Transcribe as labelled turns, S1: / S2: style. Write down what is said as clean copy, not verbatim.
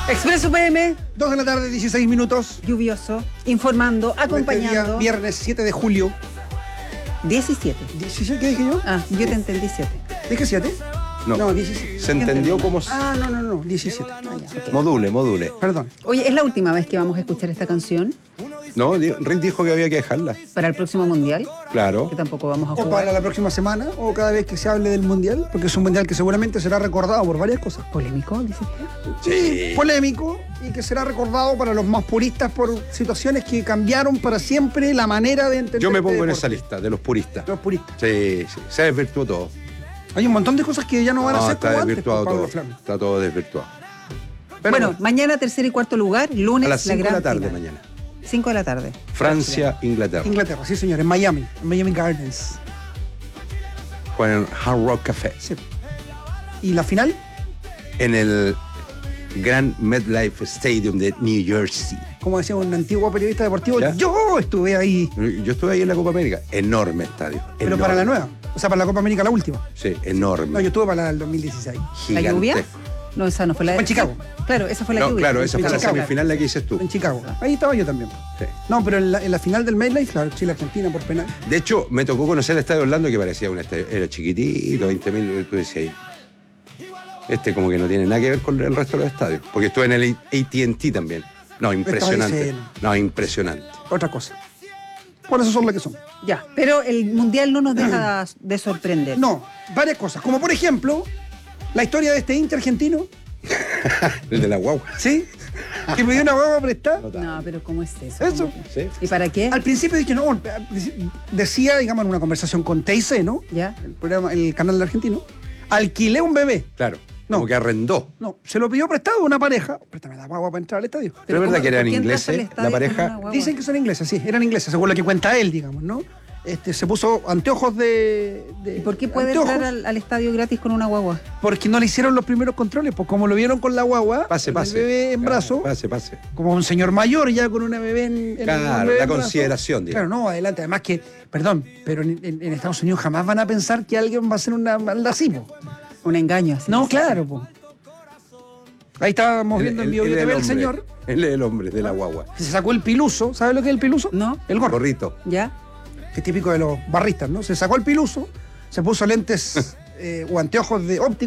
S1: Expreso PM,
S2: 2 de la tarde, 16 minutos.
S1: lluvioso, informando, acompañando.
S2: Este día, viernes 7 de julio.
S1: 17.
S2: ¿17? ¿Qué dije yo?
S1: Ah, yo te entendí 7.
S2: ¿Dije 7?
S3: No,
S2: No, 17.
S3: se entendió como...
S2: No, 17. Ah, ya, ok.
S3: Module.
S2: Perdón.
S1: Oye, ¿es la última vez que vamos a escuchar esta canción
S3: No, Rick dijo que había que dejarla.
S1: para el próximo mundial?
S3: Claro.
S1: Que tampoco vamos a
S2: O
S1: jugar.
S2: para la próxima semana, o cada vez que se hable del Mundial, porque es un Mundial que seguramente será recordado por varias cosas.
S1: ¿Polémico, dices tú?
S3: Sí.
S2: Polémico, y que será recordado para los más puristas por situaciones que cambiaron para siempre la manera de entender.
S3: Yo me pongo
S2: este
S3: en esa
S2: deporte.
S3: lista de los puristas.
S2: Los puristas.
S3: Sí, se desvirtuó todo.
S2: Hay un montón de cosas que ya no van a ser
S3: está
S2: como antes,
S3: desvirtuado
S2: Pablo
S3: todo.
S2: Flame.
S3: Está todo desvirtuado. Pero
S1: Bueno, mañana tercer y cuarto lugar, lunes
S3: a las
S1: la
S3: 5 de
S1: gran
S3: la tarde
S1: final.
S3: mañana.
S1: 5 de la tarde.
S3: Francia, Inglaterra.
S2: Inglaterra, sí señor, en Miami Gardens.
S3: Juegan en Hard Rock Café.
S2: Sí. ¿Y la final?
S3: En el Grand MetLife Stadium de New Jersey.
S2: Como decía un antiguo periodista deportivo,
S3: ¿Ya?
S2: yo estuve ahí.
S3: Yo estuve ahí en la Copa América. Enorme estadio.
S2: Pero
S3: enorme.
S2: para la nueva, o sea, para la Copa América la última.
S3: Sí, enorme.
S2: No, yo estuve para la del 2016.
S1: ¿La lluvia?
S3: Gigantesco.
S1: No, esa no fue la de...
S2: Fue en Chicago.
S1: Claro, esa fue la
S3: No,
S1: lluvia.
S3: claro, esa
S2: En
S3: fue la
S2: Chicago.
S3: semifinal la que dices tú.
S2: En Chicago. Ahí estaba yo también.
S3: Sí.
S2: No, pero en la final del MetLife, claro, Chile-Argentina por penal.
S3: De hecho, me tocó conocer el estadio Orlando, que parecía un estadio, era chiquitito, 20.000, tú decías ahí. Este como que no tiene nada que ver con el resto de los estadios. Porque estuve en el AT&T también. No, impresionante.
S2: diciendo.
S3: No, impresionante.
S2: Otra cosa. Por eso son las que son.
S1: Ya, pero el mundial no nos deja de sorprender.
S2: No, varias cosas. Como por ejemplo, la historia de este Inter argentino.
S3: El de la guagua.
S2: ¿Sí? Que me dio una guagua prestada.
S1: No, pero ¿cómo es eso?
S2: Eso.
S1: ¿Cómo que?
S3: Sí.
S1: ¿Y para qué?
S2: Al principio dije, no, decía, digamos, en una conversación con TIC, ¿no?
S1: ¿Ya?
S2: El programa, el canal del argentino. Alquilé un bebé.
S3: Claro.
S2: No.
S3: Como que arrendó.
S2: No, se lo pidió prestado una pareja. Préstame la guagua para entrar al estadio.
S3: Pero es verdad
S1: ¿cómo-
S3: que eran
S1: por qué
S3: ingleses,
S1: entraste al estadio
S3: la pareja.
S1: con una guagua?
S2: Dicen que son ingleses, sí, eran ingleses, según lo que cuenta él, digamos, ¿no? Se puso anteojos de
S1: ¿Y por qué puede
S2: anteojos,
S1: entrar al estadio gratis con una guagua?
S2: Porque no le hicieron los primeros controles, pues como lo vieron con la guagua,
S3: Pase,
S2: con
S3: pase.
S2: el bebé en
S3: Claro,
S2: brazo,
S3: Pase.
S2: como un señor mayor ya con una bebé en
S3: Claro,
S2: un bebé
S3: la
S2: en brazo.
S3: consideración, digamos.
S2: Claro, no, adelante. Además que, perdón, pero en Estados Unidos jamás van a pensar que alguien va a hacer una maldad así, po.
S1: Un engaño así.
S2: No, claro, pues. Ahí estábamos viendo en
S3: Él es
S2: BioBio TV el
S3: hombre.
S2: señor,
S3: Él es el hombre de la guagua.
S2: se sacó el piluso, ¿sabe lo que es el piluso?
S1: No.
S2: El gorro.
S3: Gorrito.
S1: ¿Ya?
S2: Que es típico de los barristas, ¿no? Se sacó el piluso, se puso lentes o anteojos de ópticos